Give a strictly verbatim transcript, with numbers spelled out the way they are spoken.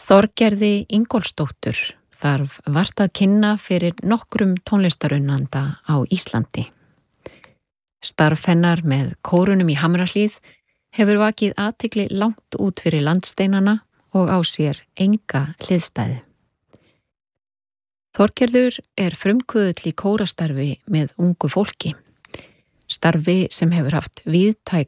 Þorgerði Ingólfsdóttur þarf vart að kynna fyrir nokkrum tónlistarunnanda á Íslandi. Starf hennar með kórunum í Hamrahlíð hefur vakið athygli langt út fyrir landsteinana og á sér enga hliðstæðu. Þorgerður er frumkvöðull í kórastarfi með ungu fólki. Starfi sem hefur haft víðtæk